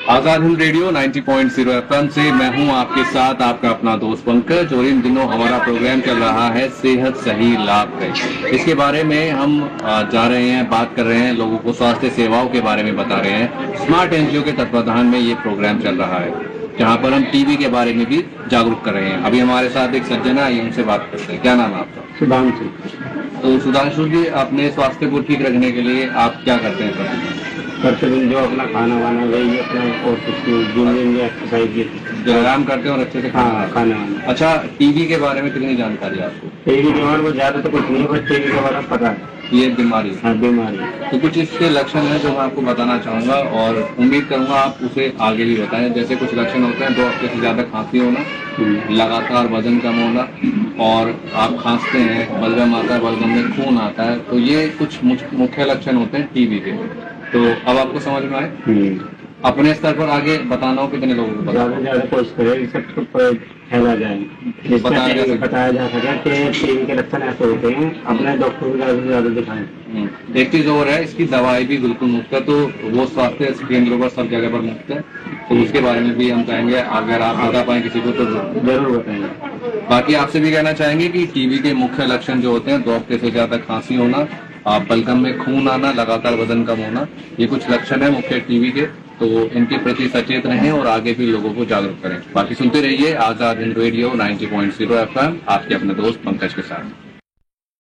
Azad Hind radio 90.0 FM से मैं हूं आपके साथ आपका अपना दोस्त पंकज। और इन दिनों हमारा प्रोग्राम चल रहा है सेहत सही लाभ है। इसके बारे में हम जा रहे हैं, बात कर रहे हैं, लोगों को स्वास्थ्य सेवाओं के बारे में बता रहे हैं। स्मार्ट एनजीओ के तत्वाधान में ये प्रोग्राम चल रहा है, जहां पर हम टीबी के बारे में भी जागरूक कर रहे हैं। अभी हमारे साथ एक सज्जन है, उनसे बात करते हैं। क्या नाम है आपका? सुधांशु। तो सुधांशु जी, अपने स्वास्थ्य को ठीक रखने के लिए आप क्या करते हैं? प्रतिदिन जो अपना खाना वाना वही अपना और कुछ जिम एक्सरसाइज व्यायाम करते हैं और अच्छे से खाना वाना। अच्छा, टीबी के बारे में कितनी जानकारी है आपको? टीबी के बारे में ज्यादा तो कुछ नहीं है, बस टीबी के बारे में पता है ये बीमारी है। हाँ, बीमारी। तो कुछ इसके लक्षण हैं जो मैं आपको बताना चाहूंगा और उम्मीद करूंगा आप उसे आगे भी बताएं। जैसे कुछ लक्षण होते हैं, 2 हफ्ते से ज्यादा खांसी होना, लगातार वजन कम होना, और आप खांसते हैं, बलगम आता है, बलगम में खून आता है। तो ये कुछ मुख्य लक्षण होते हैं टीबी के। तो अब आपको समझ में आए? अपने स्तर पर आगे बताना हो कितने लोगों को ज्यादा कोशिश करें सबको फैला जाए, बताया जा सके कि टीबी के लक्षण ऐसे होते हैं, अपने डॉक्टर को ज्यादा से ज्यादा दिखाएं। एक चीज और है, इसकी दवाई भी बिल्कुल मुफ्त है, तो वो स्वास्थ्य केंद्रों पर सब जगह पर मुफ्त है। तो उसके बारे में भी हम चाहेंगे, अगर आप बता पाए किसी को तो जरूर बताएंगे। बाकी आपसे भी कहना चाहेंगे कि टीबी के मुख्य लक्षण जो होते हैं, 2 हफ्ते से ज्यादा खांसी होना, बलगम में खून आना, लगातार वजन कम होना, ये कुछ लक्षण है मुख्य टीबी के। तो इनके प्रति सचेत रहें और आगे भी लोगों को जागरूक करें। बाकी सुनते रहिए आजाद हिंद रेडियो 90.0 एफएम, आपके अपने दोस्त पंकज के साथ।